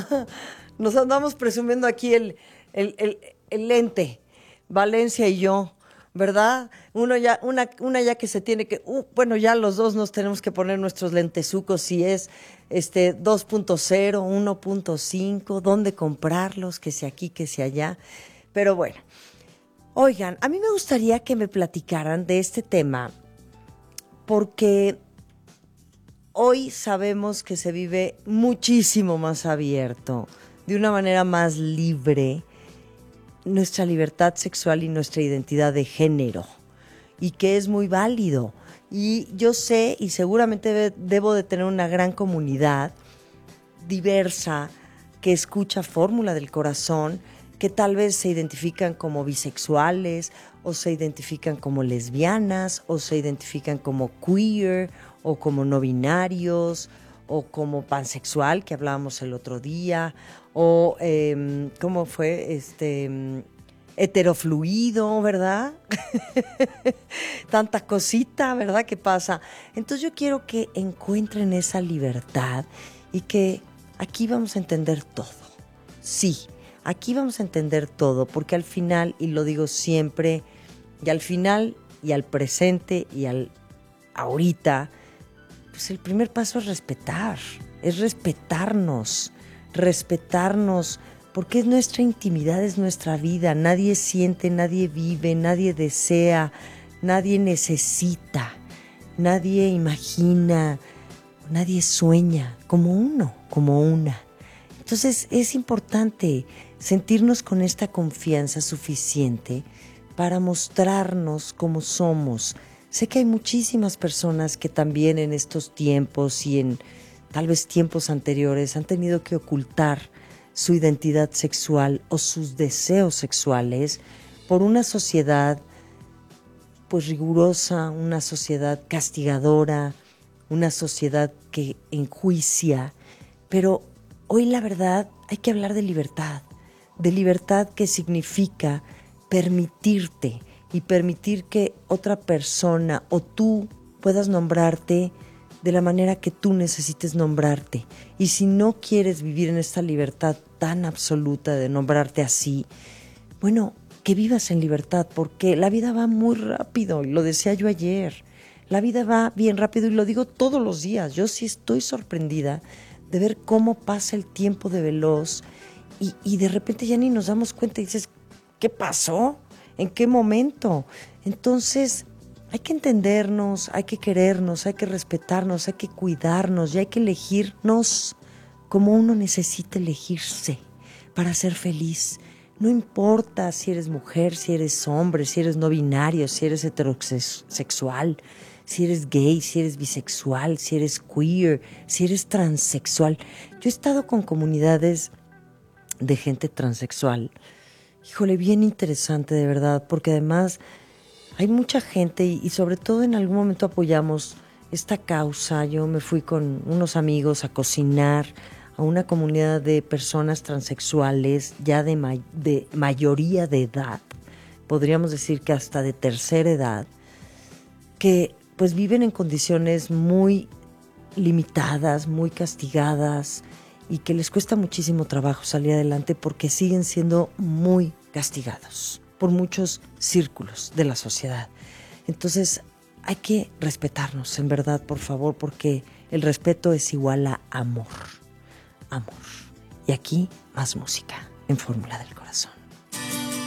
Nos andamos presumiendo aquí el lente, Valencia y yo, ¿verdad? Una ya que se tiene que, bueno, ya los dos nos tenemos que poner nuestros lentezucos, si es 2.0, 1.5, dónde comprarlos, que sea aquí, que sea allá. Pero bueno, oigan, a mí me gustaría que me platicaran de este tema, porque hoy sabemos que se vive muchísimo más abierto, de una manera más libre, nuestra libertad sexual y nuestra identidad de género, y que es muy válido. Y yo sé, y seguramente debo de tener una gran comunidad diversa que escucha Fórmula del Corazón, que tal vez se identifican como bisexuales, o se identifican como lesbianas, o se identifican como queer, o como no binarios, o como pansexual, que hablábamos el otro día, o ¿cómo fue? Heterofluido, ¿verdad? Tanta cosita, ¿verdad? Que pasa. Entonces yo quiero que encuentren esa libertad y que aquí vamos a entender todo. Sí, aquí vamos a entender todo, porque al final, y lo digo siempre, y al final, y al presente, y al ahorita, pues el primer paso es respetarnos, porque es nuestra intimidad, es nuestra vida. Nadie siente, nadie vive, nadie desea, nadie necesita, nadie imagina, nadie sueña como uno, como una. Entonces es importante sentirnos con esta confianza suficiente para mostrarnos como somos. Sé que hay muchísimas personas que también en estos tiempos y en tal vez tiempos anteriores han tenido que ocultar su identidad sexual o sus deseos sexuales por una sociedad pues rigurosa, una sociedad castigadora, una sociedad que enjuicia. Pero hoy la verdad hay que hablar de libertad que significa permitirte y permitir que otra persona o tú puedas nombrarte de la manera que tú necesites nombrarte. Y si no quieres vivir en esta libertad tan absoluta de nombrarte así, bueno, que vivas en libertad, porque la vida va muy rápido, y lo decía yo ayer. La vida va bien rápido y lo digo todos los días. Yo sí estoy sorprendida de ver cómo pasa el tiempo de veloz y de repente ya ni nos damos cuenta y dices, ¿qué pasó? ¿En qué momento? Entonces, hay que entendernos, hay que querernos, hay que respetarnos, hay que cuidarnos y hay que elegirnos como uno necesita elegirse para ser feliz. No importa si eres mujer, si eres hombre, si eres no binario, si eres heterosexual, si eres gay, si eres bisexual, si eres queer, si eres transexual. Yo he estado con comunidades de gente transexual. Híjole, bien interesante de verdad, porque además hay mucha gente y sobre todo en algún momento apoyamos esta causa. Yo me fui con unos amigos a cocinar a una comunidad de personas transexuales ya de mayoría de edad, podríamos decir que hasta de tercera edad, que pues viven en condiciones muy limitadas, muy castigadas y que les cuesta muchísimo trabajo salir adelante porque siguen siendo muy castigados por muchos círculos de la sociedad. Entonces hay que respetarnos, en verdad, por favor, porque el respeto es igual a amor. Amor. Y aquí más música en Fórmula del Corazón.